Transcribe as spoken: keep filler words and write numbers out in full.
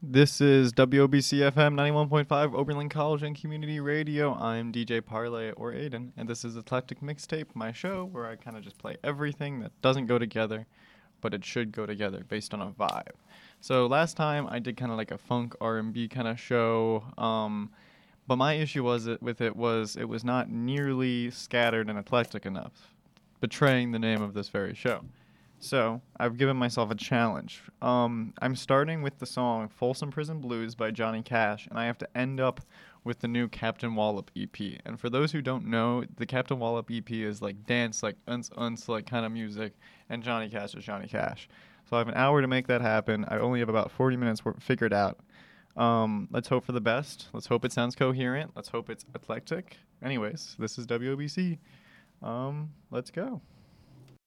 This is W O B C F M ninety-one point five Oberlin College and Community Radio. I'm D J Parlay or Aiden, and this is Eclectic Mixtape, my show where I kind of just play everything that doesn't go together, but it should go together based on a vibe. So last time I did kind of like a funk R and B kind of show, um, but my issue was it, with it was it was not nearly scattered and eclectic enough, betraying the name of this very show. So, I've given myself a challenge. Um, I'm starting with the song Folsom Prison Blues by Johnny Cash, and I have to end up with the new Captain Wallop E P. And for those who don't know, the Captain Wallop E P is like dance, like uns uns, like kind of music, and Johnny Cash is Johnny Cash. So I have an hour to make that happen. I only have about forty minutes figured out. Um, let's hope for the best. Let's hope it sounds coherent. Let's hope it's eclectic. Anyways, this is W O B C. Um, let's go.